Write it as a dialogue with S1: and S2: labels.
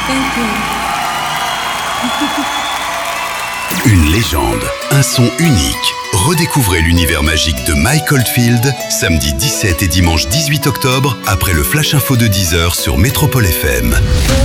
S1: Thank you.
S2: Une légende, un son unique. Redécouvrez l'univers magique de Mike Oldfield, samedi 17 et dimanche 18 octobre, après le Flash Info de 10h sur Métropole FM.